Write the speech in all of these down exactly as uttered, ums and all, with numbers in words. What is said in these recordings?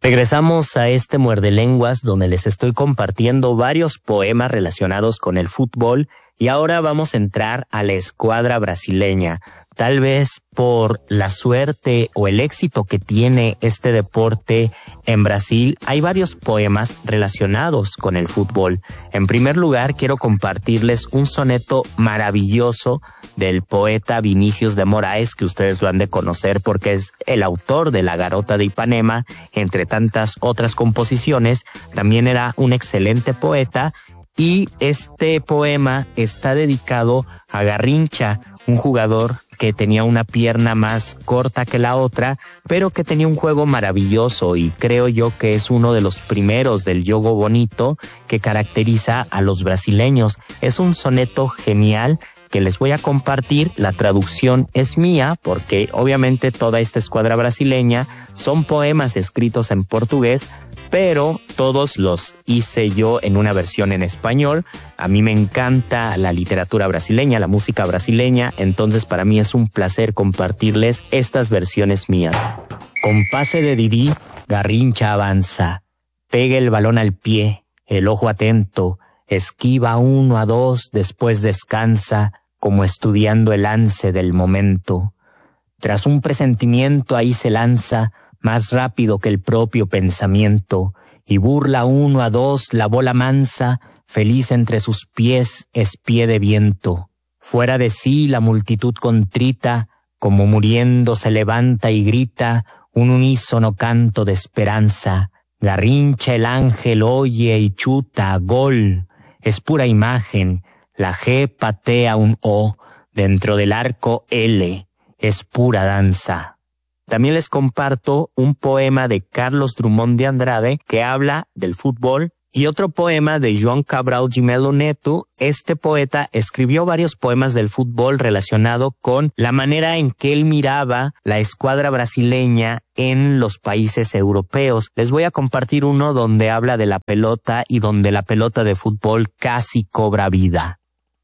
Regresamos a este Muerde Lenguas donde les estoy compartiendo varios poemas relacionados con el fútbol y ahora vamos a entrar a la escuadra brasileña. Tal vez por la suerte o el éxito que tiene este deporte en Brasil, hay varios poemas relacionados con el fútbol. En primer lugar, quiero compartirles un soneto maravilloso del poeta Vinícius de Moraes, que ustedes lo han de conocer porque es el autor de La Garota de Ipanema, entre tantas otras composiciones. También era un excelente poeta. Y este poema está dedicado a Garrincha, un jugador que tenía una pierna más corta que la otra, pero que tenía un juego maravilloso y creo yo que es uno de los primeros del jogo bonito que caracteriza a los brasileños. Es un soneto genial que les voy a compartir. La traducción es mía porque obviamente toda esta escuadra brasileña son poemas escritos en portugués, pero todos los hice yo en una versión en español. A mí me encanta la literatura brasileña, la música brasileña, entonces para mí es un placer compartirles estas versiones mías. Con pase de Didi, Garrincha avanza, pega el balón al pie, el ojo atento, esquiva uno a dos, después descansa, como estudiando el lance del momento. Tras un presentimiento ahí se lanza, más rápido que el propio pensamiento, y burla uno a dos la bola mansa, feliz entre sus pies es pie de viento. Fuera de sí la multitud contrita, como muriendo se levanta y grita, un unísono canto de esperanza. Garrincha el ángel oye y chuta, gol, es pura imagen, la G patea un O, dentro del arco L, es pura danza. También les comparto un poema de Carlos Drummond de Andrade que habla del fútbol y otro poema de João Cabral de Melo Neto. Este poeta escribió varios poemas del fútbol relacionado con la manera en que él miraba la escuadra brasileña en los países europeos. Les voy a compartir uno donde habla de la pelota y donde la pelota de fútbol casi cobra vida.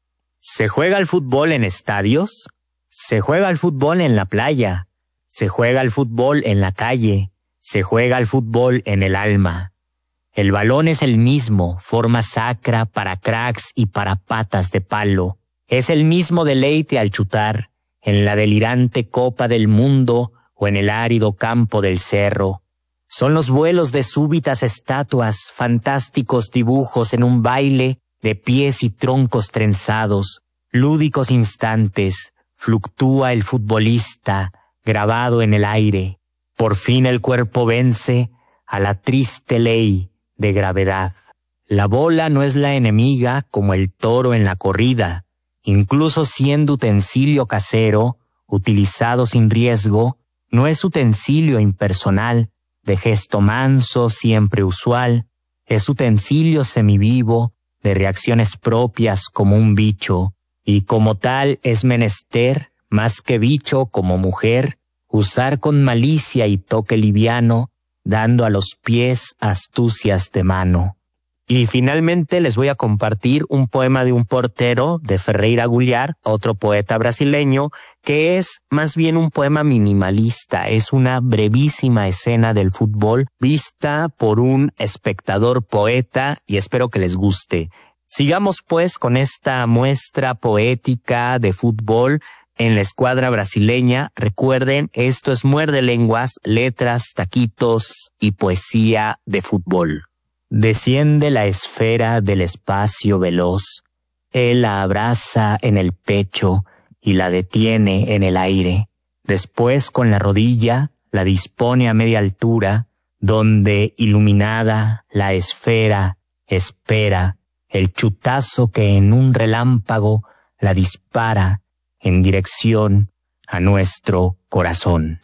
¿Se juega el fútbol en estadios? Se juega el fútbol en la playa. Se juega el fútbol en la calle, se juega el fútbol en el alma. El balón es el mismo, forma sacra para cracks y para patas de palo. Es el mismo deleite al chutar, en la delirante copa del mundo o en el árido campo del cerro. Son los vuelos de súbitas estatuas, fantásticos dibujos en un baile de pies y troncos trenzados, lúdicos instantes, fluctúa el futbolista, grabado en el aire. Por fin el cuerpo vence a la triste ley de gravedad. La bola no es la enemiga como el toro en la corrida. Incluso siendo utensilio casero, utilizado sin riesgo, no es utensilio impersonal, de gesto manso siempre usual. Es utensilio semivivo, de reacciones propias como un bicho, y como tal es menester, más que bicho como mujer, usar con malicia y toque liviano, dando a los pies astucias de mano. Y finalmente les voy a compartir un poema de un portero de Ferreira Gulliar, otro poeta brasileño, que es más bien un poema minimalista. Es una brevísima escena del fútbol vista por un espectador poeta y espero que les guste. Sigamos pues con esta muestra poética de fútbol en la escuadra brasileña. Recuerden, esto es Muerde Lenguas, letras, taquitos y poesía de fútbol. Desciende la esfera del espacio veloz. Él la abraza en el pecho y la detiene en el aire. Después, con la rodilla, la dispone a media altura, donde, iluminada, la esfera espera el chutazo que en un relámpago la dispara en dirección a nuestro corazón.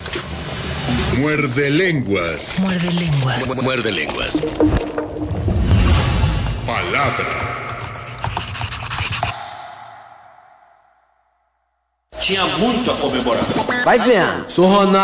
Muerde Lenguas. Muerde Lenguas. Mu- Muerde Lenguas. Palabra. Tinha muito a comemorar. Vai vendo, sou Ronaldo.